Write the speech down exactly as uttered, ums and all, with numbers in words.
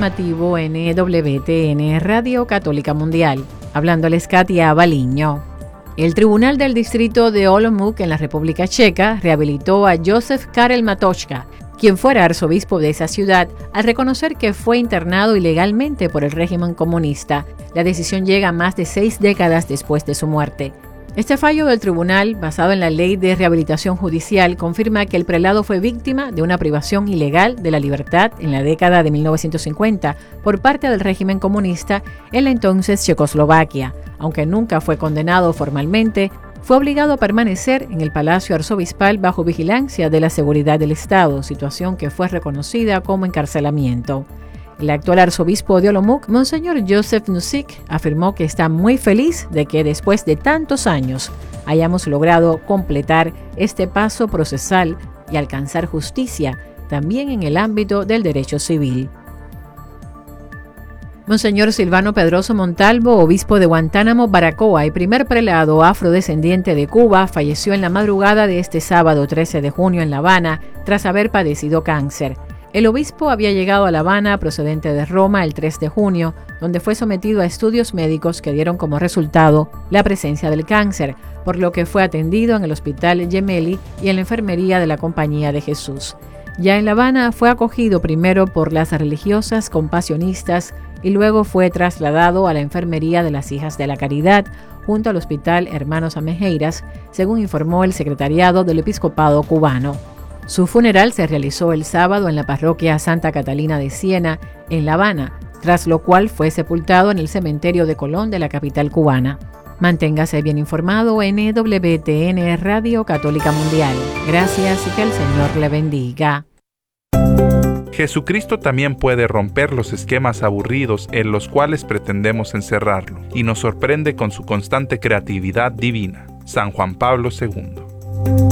informativo N W T N Radio Católica Mundial. Hablándoles Katia Baliño. El Tribunal del Distrito de Olomouc en la República Checa rehabilitó a Josef Karel Matočka, quien fuera arzobispo de esa ciudad, al reconocer que fue internado ilegalmente por el régimen comunista. La decisión llega más de seis décadas después de su muerte. Este fallo del tribunal, basado en la ley de rehabilitación judicial, confirma que el prelado fue víctima de una privación ilegal de la libertad en la década de mil novecientos cincuenta por parte del régimen comunista en la entonces Checoslovaquia. Aunque nunca fue condenado formalmente, fue obligado a permanecer en el Palacio Arzobispal bajo vigilancia de la seguridad del Estado, situación que fue reconocida como encarcelamiento. El actual arzobispo de Olomouc, Monseñor Joseph Nusik, afirmó que está muy feliz de que después de tantos años hayamos logrado completar este paso procesal y alcanzar justicia también en el ámbito del derecho civil. Monseñor Silvano Pedroso Montalvo, obispo de Guantánamo, Baracoa y primer prelado afrodescendiente de Cuba, falleció en la madrugada de este sábado trece de junio en La Habana tras haber padecido cáncer. El obispo había llegado a La Habana procedente de Roma el tres de junio, donde fue sometido a estudios médicos que dieron como resultado la presencia del cáncer, por lo que fue atendido en el Hospital Gemelli y en la enfermería de la Compañía de Jesús. Ya en La Habana fue acogido primero por las religiosas compasionistas y luego fue trasladado a la enfermería de las Hijas de la Caridad junto al Hospital Hermanos Amejeiras, según informó el Secretariado del Episcopado cubano. Su funeral se realizó el sábado en la parroquia Santa Catalina de Siena, en La Habana, tras lo cual fue sepultado en el cementerio de Colón de la capital cubana. Manténgase bien informado en N W T N Radio Católica Mundial. Gracias y que el Señor le bendiga. Jesucristo también puede romper los esquemas aburridos en los cuales pretendemos encerrarlo, y nos sorprende con su constante creatividad divina. San Juan Pablo segundo.